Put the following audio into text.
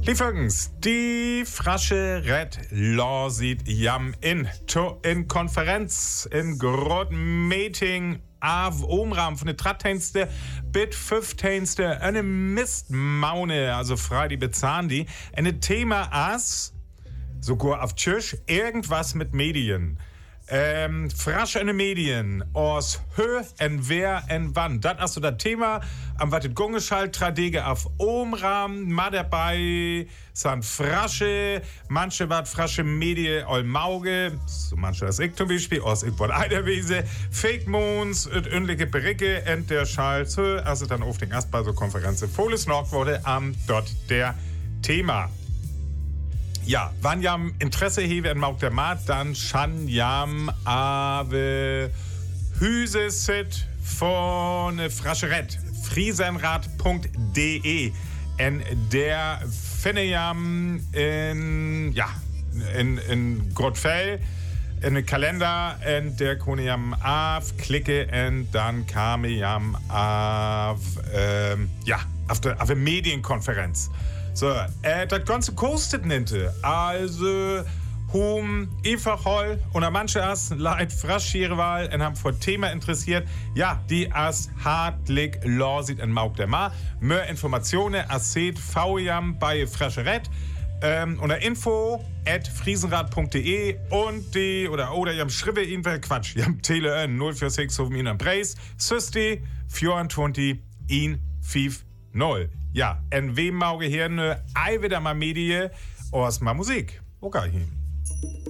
Liefergens, die Frasche Red Lawsit jam in Konferenz, in großen Meeting, av Omram von der 13. bis 15. eine Mistmaune, also frei die bezahlen die, eine Thema as, sogar auf Tschüss, irgendwas mit Medien. Frasch in den Medien, aus Hö en wer en wann. Das ist so das Thema, am wat het Gungeschalt, Tradege auf Omram, ma dabei, san Frasche, manche wat Frasche Medien ol Mauge, so manche das ich zum Beispiel, aus ich wollte Eiderwiese, Fake Moons, et ündliche Bericke, ent der Schal, also dann auf den Asper so Konferenz, volles Nord wurde am dort der Thema. Ja, wann jam Interesse hewe en Mauk der Mat, dann schan jam ave Hüse sit von Frascheret, friesenrad.de. En der finde jam in Grottfell, in den Kalender, en der kone jam auf, klicke, en dann kam jam auf der Medienkonferenz. So, das Ganze kostet ninte. Also, einfach hol und manche as leid Fraschierwahl und haben vor Thema interessiert. Ja, die as hartlich Lawsit en Mauk der Ma. Mehr Informationen as seht VJam bei Frascheret. Unter info@friesenrad.de und die, oder jam schriebe ihn, Quatsch, jam Tele 046 auf ihn am Preis, Süsti 24 in 50. Ja, en wem mauge hier ne ei wieder mal Medie aus ma Musik. Okay.